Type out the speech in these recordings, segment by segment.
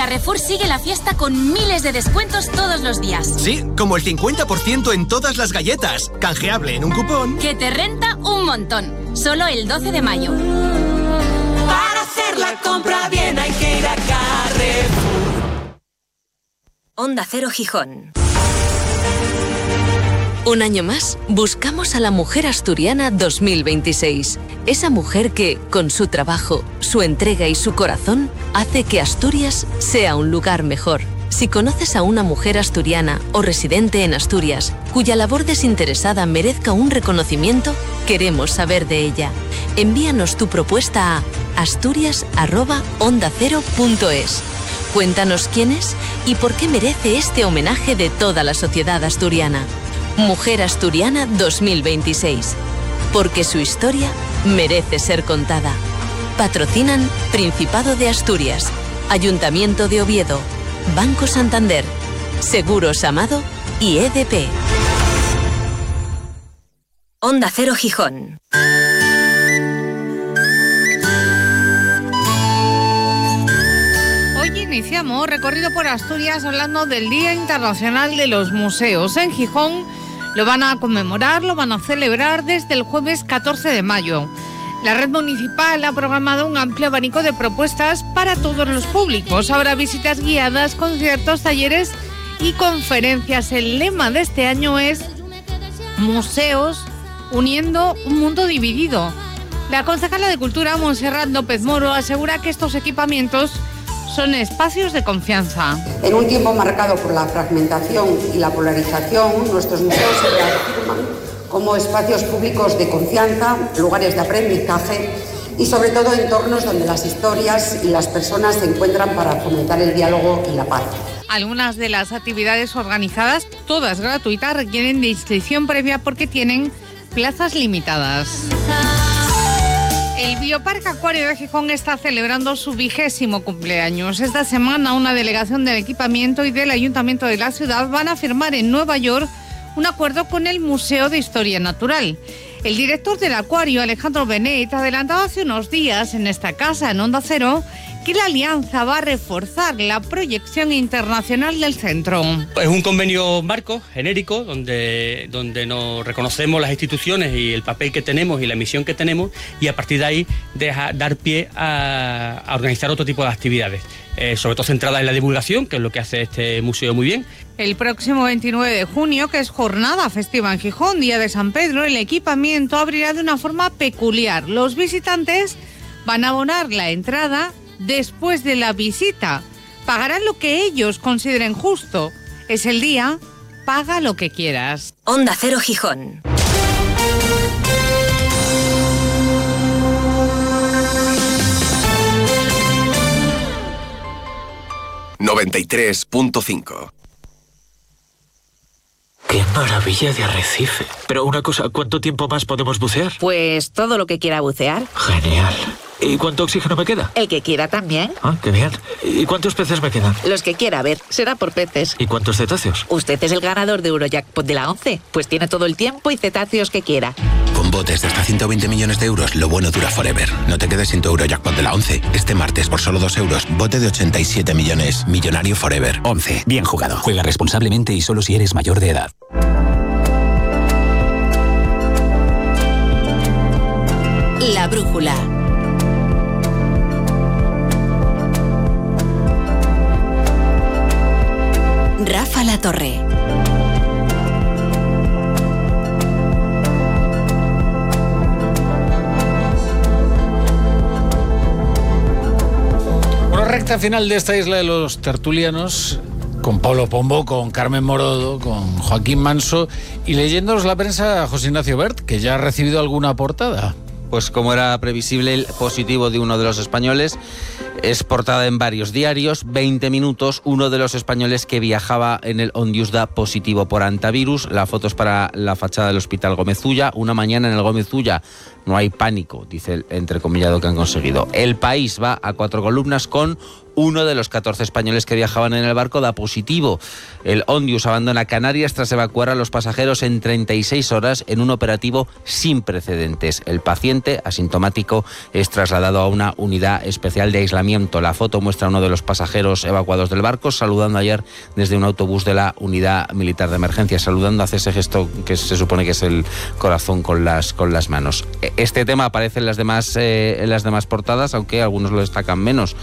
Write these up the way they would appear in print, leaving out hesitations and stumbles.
Carrefour sigue la fiesta con miles de descuentos todos los días. Sí, como el 50% en todas las galletas. Canjeable en un cupón. Que te renta un montón. Solo el 12 de mayo. Para hacer la compra bien hay que ir a Carrefour. Onda Cero Gijón. Un año más, buscamos a la mujer asturiana 2026. Esa mujer que, con su trabajo, su entrega y su corazón, hace que Asturias sea un lugar mejor. Si conoces a una mujer asturiana o residente en Asturias, cuya labor desinteresada merezca un reconocimiento, queremos saber de ella. Envíanos tu propuesta a asturias@ondacero.es. Cuéntanos quién es y por qué merece este homenaje de toda la sociedad asturiana. Mujer Asturiana 2026. Porque su historia merece ser contada. Patrocinan Principado de Asturias, Ayuntamiento de Oviedo, Banco Santander, Seguros Amado y EDP. Onda Cero Gijón. Hoy iniciamos recorrido por Asturias hablando del Día Internacional de los Museos. En Gijón lo van a conmemorar, lo van a celebrar desde el jueves 14 de mayo. La red municipal ha programado un amplio abanico de propuestas para todos los públicos. Habrá visitas guiadas, conciertos, talleres y conferencias. El lema de este año es Museos uniendo un mundo dividido. La concejala de Cultura, Montserrat López Moro, asegura que estos equipamientos son espacios de confianza. En un tiempo marcado por la fragmentación y la polarización, nuestros museos se reafirman como espacios públicos de confianza, lugares de aprendizaje y sobre todo entornos donde las historias y las personas se encuentran para fomentar el diálogo y la paz. Algunas de las actividades organizadas, todas gratuitas, requieren de inscripción previa porque tienen plazas limitadas. El Bioparque Acuario de Gijón está celebrando su 20º cumpleaños. Esta semana una delegación del equipamiento y del Ayuntamiento de la ciudad van a firmar en Nueva York un acuerdo con el Museo de Historia Natural. El director del acuario, Alejandro Benet, adelantaba hace unos días en esta casa, en Onda Cero, que la alianza va a reforzar la proyección internacional del centro. Es un convenio marco, genérico, donde nos reconocemos las instituciones y el papel que tenemos y la misión que tenemos, y a partir de ahí dar pie a organizar otro tipo de actividades, sobre todo centradas en la divulgación, que es lo que hace este museo muy bien. El próximo 29 de junio, que es jornada festiva en Gijón, Día de San Pedro, el equipamiento abrirá de una forma peculiar. Los visitantes van a abonar la entrada después de la visita. Pagarán lo que ellos consideren justo. Es el día, paga lo que quieras. Onda Cero Gijón. ...93.5. ¡Qué maravilla de arrecife! Pero una cosa, ¿cuánto tiempo más podemos bucear? Pues todo lo que quiera bucear. Genial. ¿Y cuánto oxígeno me queda? El que quiera también. Ah, qué bien. ¿Y cuántos peces me quedan? Los que quiera, a ver, será por peces. ¿Y cuántos cetáceos? Usted es el ganador de Eurojackpot de la 11, pues tiene todo el tiempo y cetáceos que quiera. Con botes de hasta 120 millones de euros, lo bueno dura forever. No te quedes sin tu Eurojackpot de la 11. Este martes, por solo 2 euros, bote de 87 millones. Millonario forever. 11. Bien jugado. Juega responsablemente y solo si eres mayor de edad. La brújula. Rafa La Torre. Bueno, recta final de esta isla de los tertulianos, con Pablo Pombo, con Carmen Morodo, con Joaquín Manso y leyéndonos la prensa José Ignacio Bert, que ya ha recibido alguna portada. Pues como era previsible, el positivo de uno de los españoles es portada en varios diarios. 20 minutos, uno de los españoles que viajaba en el Ondius da positivo por antivirus. La foto es para la fachada del Hospital Gómez Ulla. Una mañana en el Gómez Ulla. No hay pánico, dice el entrecomillado que han conseguido. El País va a 4 columnas con uno de los 14 españoles que viajaban en el barco da positivo. El Ondius abandona Canarias tras evacuar a los pasajeros en 36 horas en un operativo sin precedentes. El paciente paciente asintomático es trasladado a una unidad especial de aislamiento. La foto muestra a uno de los pasajeros evacuados del barco saludando ayer desde un autobús de la unidad militar de emergencia, saludando, hace ese gesto que se supone que es el corazón con las manos. Este tema aparece en las demás portadas, aunque algunos lo destacan menos.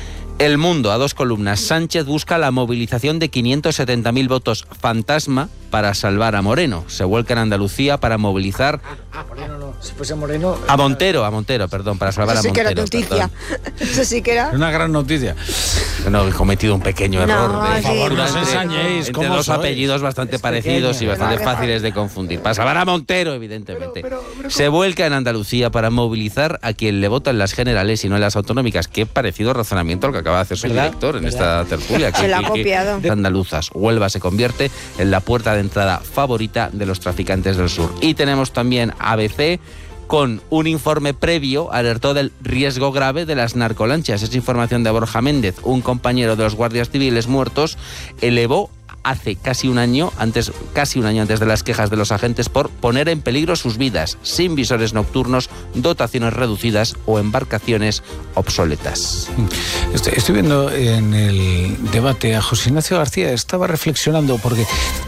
El Mundo, a 2 columnas. Sánchez busca la movilización de 570.000 votos fantasma para salvar a Moreno. Se vuelca en Andalucía para movilizar... Moreno no. Si fuese Moreno... A Montero, perdón, para salvar a Montero. Eso sí que era noticia. Eso sí que era... Una gran noticia. No, he cometido un pequeño error. Por favor, no os ensañéis. Entre dos apellidos bastante parecidos y bastante fáciles de confundir. Para salvar a Montero, evidentemente. Se vuelca en Andalucía para movilizar a quien le vota en las generales y no en las autonómicas. Qué parecido razonamiento al que acaba de hacer su director en esta tertulia. Se la ha copiado. Andaluzas. Huelva se convierte en la puerta de entrada favorita de los traficantes del sur. Y tenemos también ABC con un informe previo, alertó del riesgo grave de las narcolanchas. Es información de Borja Méndez, un compañero de los guardias civiles muertos, elevó hace casi un año antes de las quejas de los agentes por poner en peligro sus vidas, sin visores nocturnos, dotaciones reducidas o embarcaciones obsoletas. Estoy viendo en el debate a José Ignacio García, estaba reflexionando, porque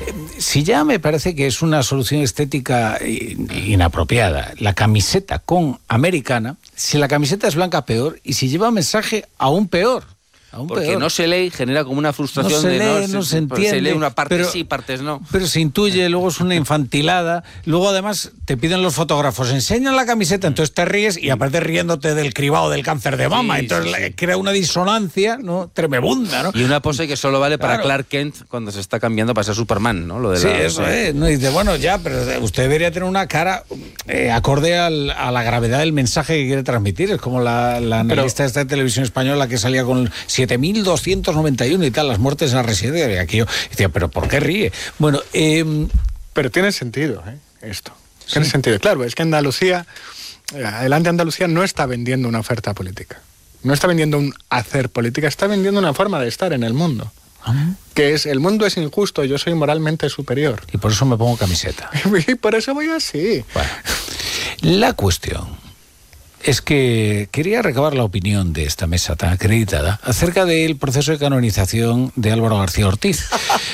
si ya me parece que es una solución estética inapropiada, la camiseta con americana, si la camiseta es blanca peor, y si lleva mensaje aún peor. Porque peor. No se lee y genera como una frustración no se entiende. Se lee una parte sí, partes no. Pero se intuye, luego es una infantilada. Luego además te piden los fotógrafos, enseñan la camiseta, entonces te ríes y aparte riéndote del cribado del cáncer de mama. Entonces crea una disonancia, ¿no? Tremebunda, ¿no? Y una pose que solo vale para Clark Kent cuando se está cambiando para ser Superman, ¿no? Lo de eso es. No, dice, bueno, ya, pero usted debería tener una cara acorde a la gravedad del mensaje que quiere transmitir. Es como la analista de esta televisión española que salía con 7.291 y tal, las muertes en la residencia. Y aquí yo decía, ¿pero por qué ríe? Bueno, pero tiene sentido, esto. Tiene sentido. Claro, es que Andalucía, Adelante Andalucía no está vendiendo una oferta política. No está vendiendo un hacer política, está vendiendo una forma de estar en el mundo. Que es, el mundo es injusto, yo soy moralmente superior. Y por eso me pongo camiseta. Y por eso voy así. Bueno, la cuestión es que quería recabar la opinión de esta mesa tan acreditada acerca del proceso de canonización de Álvaro García Ortiz.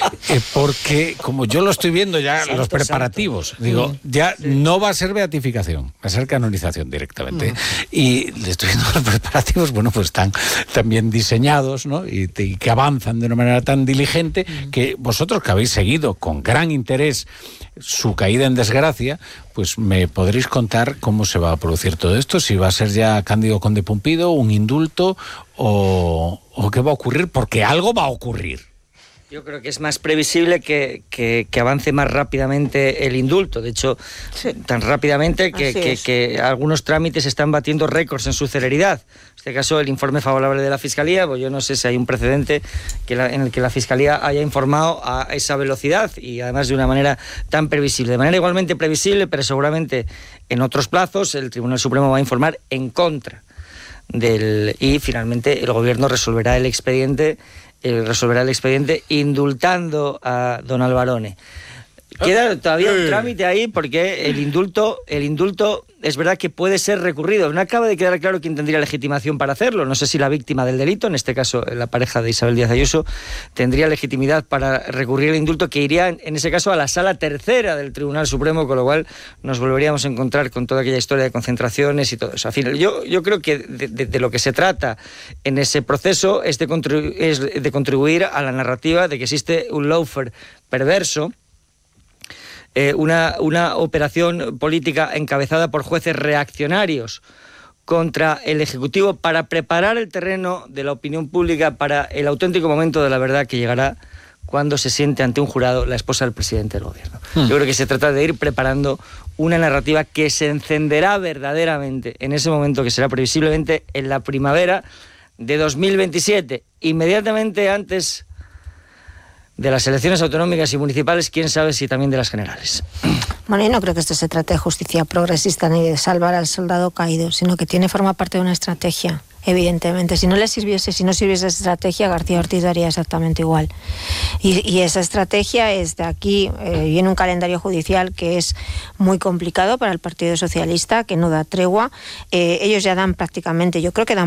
Porque, como yo lo estoy viendo ya, los preparativos, digo, ya no va a ser beatificación, va a ser canonización directamente. Y le estoy viendo los preparativos, bueno, pues están también diseñados, ¿no? Y que avanzan de una manera tan diligente que vosotros, que habéis seguido con gran interés su caída en desgracia, pues me podréis contar cómo se va a producir todo esto, si va a ser ya Cándido Conde Pumpido, un indulto o qué va a ocurrir, porque algo va a ocurrir. Yo creo que es más previsible que avance más rápidamente el indulto. De hecho, tan rápidamente que algunos trámites están batiendo récords en su celeridad. En este caso, el informe favorable de la Fiscalía, pues yo no sé si hay un precedente en el que la Fiscalía haya informado a esa velocidad y además de una manera tan previsible. De manera igualmente previsible, pero seguramente en otros plazos, el Tribunal Supremo va a informar en contra y finalmente el Gobierno resolverá el expediente indultando a don Alvarone. Queda todavía un trámite ahí porque el indulto es verdad que puede ser recurrido. No acaba de quedar claro quién tendría legitimación para hacerlo. No sé si la víctima del delito, en este caso la pareja de Isabel Díaz Ayuso, tendría legitimidad para recurrir el indulto, que iría en ese caso a la Sala Tercera del Tribunal Supremo, con lo cual nos volveríamos a encontrar con toda aquella historia de concentraciones y todo eso. Al final, yo creo que de lo que se trata en ese proceso es de contribuir a la narrativa de que existe un lawfare perverso, una operación política encabezada por jueces reaccionarios contra el Ejecutivo para preparar el terreno de la opinión pública para el auténtico momento de la verdad que llegará cuando se siente ante un jurado la esposa del presidente del Gobierno. Yo creo que se trata de ir preparando una narrativa que se encenderá verdaderamente en ese momento, que será previsiblemente en la primavera de 2027, inmediatamente antes de las elecciones autonómicas y municipales, quién sabe si también de las generales. Bueno, yo no creo que esto se trate de justicia progresista ni de salvar al soldado caído, sino que forma parte de una estrategia. Evidentemente, si no sirviese esa estrategia, García Ortiz haría exactamente igual. Y esa estrategia es de aquí, viene un calendario judicial que es muy complicado para el Partido Socialista, que no da tregua. Ellos ya dan prácticamente, yo creo que dan